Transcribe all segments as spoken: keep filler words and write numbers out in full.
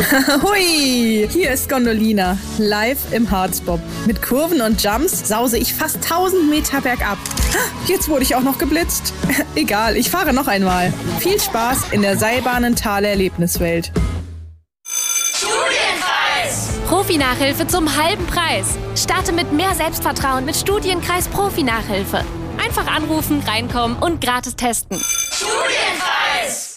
Hui, hier ist Gondolina, live im Harzbob. Mit Kurven und Jumps sause ich fast tausend Meter bergab. Jetzt wurde ich auch noch geblitzt. Egal, ich fahre noch einmal. Viel Spaß in der Seilbahnentaler Erlebniswelt. Studienkreis! Profi-Nachhilfe zum halben Preis. Starte mit mehr Selbstvertrauen mit Studienkreis Profi-Nachhilfe. Einfach anrufen, reinkommen und gratis testen. Studienkreis!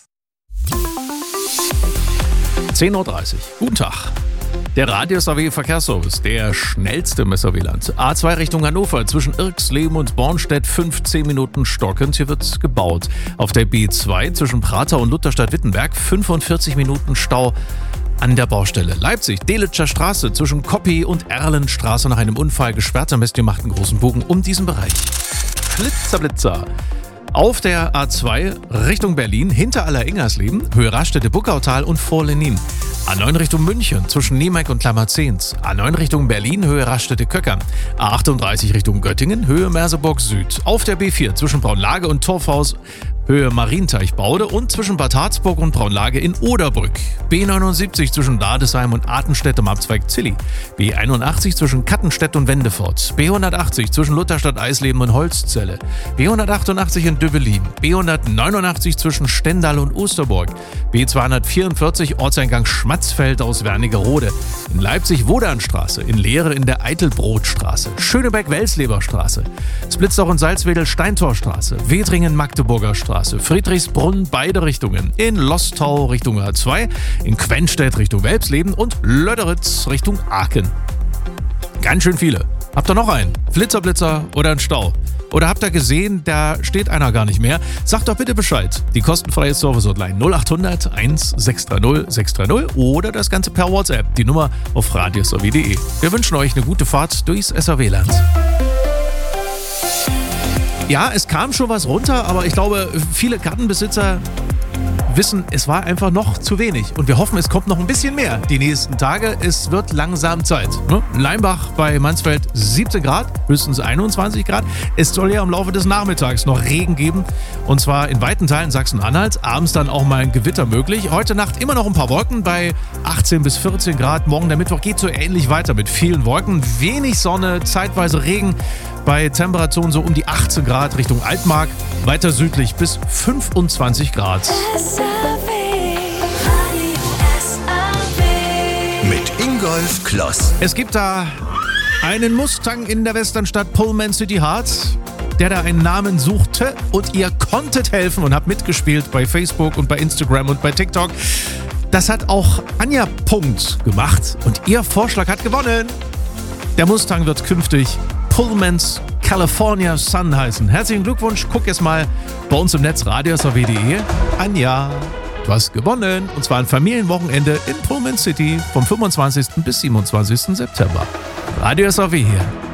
zehn Uhr dreißig. Guten Tag. Der Radius A W Verkehrsservice, der schnellste im S R W-Land. A zwei Richtung Hannover, zwischen Irxleben und Bornstedt, fünfzehn Minuten stockend. Hier wird gebaut. Auf der B zwei zwischen Prater und Lutherstadt-Wittenberg, fünfundvierzig Minuten Stau an der Baustelle. Leipzig, Delitscher Straße, zwischen Koppi und Erlenstraße nach einem Unfall gesperrt. Am besten ihr macht einen großen Bogen um diesen Bereich. Blitzer, Blitzer. Auf der A zwei Richtung Berlin, hinter Aller-Ingersleben, Höhe Raststätte-Buckautal und vor Lenin. A neun Richtung München, zwischen Niemeck und Klammerzehns. A neun Richtung Berlin, Höhe Raststätte-Köckern. A achtunddreißig Richtung Göttingen, Höhe Merseburg Süd. Auf der B vier zwischen Braunlage und Torfhaus, Höhe Marienteichbaude und zwischen Bad Harzburg und Braunlage in Oderbrück. B neunundsiebzig zwischen Ladesheim und Artenstedt am Abzweig Zilli. B einundachtzig zwischen Kattenstedt und Wendefort. B hundertachtzig zwischen Lutherstadt Eisleben und Holzzelle. B hundertachtundachtzig in Dübelin. B hundertneunundachtzig zwischen Stendal und Osterburg. B zweihundertvierundvierzig Ortseingang Schmatzfeld aus Wernigerode. In Leipzig Wodanstraße. In Lehre in der Eitelbrotstraße. Schöneberg-Welsleberstraße. Splitzoch und Salzwedel Steintorstraße. Wedringen Magdeburger Straße. Friedrichsbrunn beide Richtungen. In Lostau Richtung A zwei. In Quenstedt Richtung Welpsleben und Löderitz Richtung Aachen. Ganz schön viele. Habt ihr noch einen? Flitzerblitzer oder einen Stau? Oder habt ihr gesehen, da steht einer gar nicht mehr? Sagt doch bitte Bescheid. Die kostenfreie Service-Hotline null achthundert eins sechs drei null sechs drei null oder das Ganze per WhatsApp. Die Nummer auf radius a w punkt de. Wir wünschen euch eine gute Fahrt durchs S R W-Land. Ja, es kam schon was runter, aber ich glaube, viele Gartenbesitzer wissen, es war einfach noch zu wenig. Und wir hoffen, es kommt noch ein bisschen mehr die nächsten Tage. Es wird langsam Zeit. Ne? Leimbach bei Mansfeld siebzehn Grad, höchstens einundzwanzig Grad. Es soll ja im Laufe des Nachmittags noch Regen geben. Und zwar in weiten Teilen Sachsen-Anhalts. Abends dann auch mal ein Gewitter möglich. Heute Nacht immer noch ein paar Wolken bei achtzehn bis vierzehn Grad. Morgen der Mittwoch geht so ähnlich weiter mit vielen Wolken. Wenig Sonne, zeitweise Regen. Bei Temperaturen so um die achtzehn Grad Richtung Altmark, weiter südlich bis fünfundzwanzig Grad. S R W. Mit Ingolf Kloss. Es gibt da einen Mustang in der Westernstadt Pullman City Heart, der da einen Namen suchte und ihr konntet helfen und habt mitgespielt bei Facebook und bei Instagram und bei TikTok. Das hat auch Anja Punkt gemacht und ihr Vorschlag hat gewonnen. Der Mustang wird künftig Pullmans California Sun heißen. Herzlichen Glückwunsch, guck jetzt mal bei uns im Netz radius a w punkt de. Anja, du hast gewonnen. Und zwar ein Familienwochenende in Pullman City vom fünfundzwanzigsten bis siebenundzwanzigsten September. Radio S R W hier.